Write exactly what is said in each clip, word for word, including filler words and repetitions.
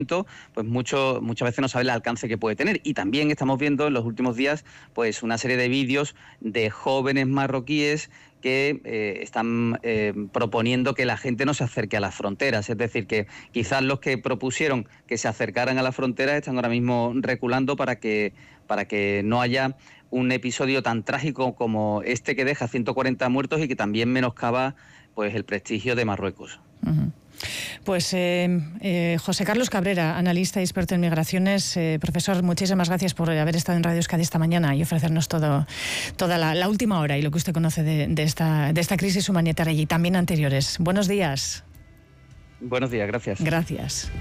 pues mucho, muchas veces no sabe el alcance que puede tener. Y también estamos viendo en los últimos días pues una serie de vídeos de jóvenes marroquíes que eh, están eh, proponiendo que la gente no se acerque a las fronteras. Es decir, que quizás los que propusieron que se acercaran a las fronteras están ahora mismo reculando para que, para que no haya un episodio tan trágico como este que deja ciento cuarenta muertos y que también menoscaba pues el prestigio de Marruecos. Uh-huh. Pues eh, eh, José Carlos Cabrera, analista y experto en migraciones. Eh, profesor, muchísimas gracias por haber estado en Radio Euskadi esta mañana y ofrecernos todo, toda la, la última hora y lo que usted conoce de, de, esta, de esta crisis humanitaria y también anteriores. Buenos días. Buenos días, gracias. Gracias.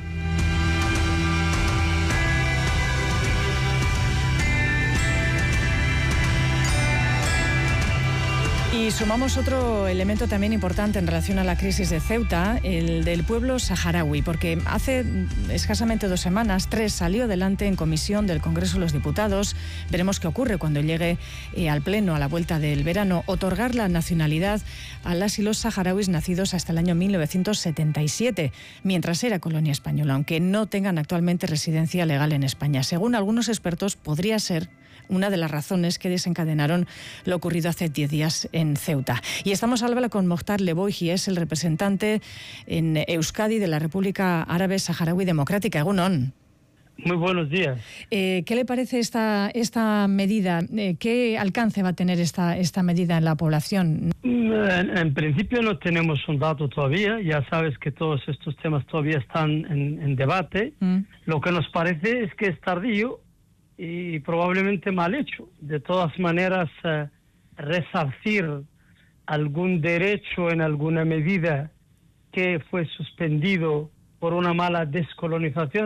Y sumamos otro elemento también importante en relación a la crisis de Ceuta, el del pueblo saharaui, porque hace escasamente dos semanas, tres, salió adelante en comisión del Congreso de los Diputados. Veremos qué ocurre cuando llegue eh, al Pleno a la vuelta del verano, otorgar la nacionalidad a las y los saharauis nacidos hasta el año mil novecientos setenta y siete, mientras era colonia española, aunque no tengan actualmente residencia legal en España. Según algunos expertos, podría ser una de las razones que desencadenaron lo ocurrido hace diez días en Ceuta. Y estamos al habla con Mokhtar Lebouhi, es el representante en Euskadi de la República Árabe Saharaui Democrática. Egunon. Muy buenos días. Eh, ¿Qué le parece esta, esta medida? Eh, ¿Qué alcance va a tener esta, esta medida en la población? En, en principio no tenemos un dato todavía. Ya sabes que todos estos temas todavía están en, en debate. Mm. Lo que nos parece es que es tardío y probablemente mal hecho. De todas maneras, eh, resarcir algún derecho en alguna medida que fue suspendido por una mala descolonización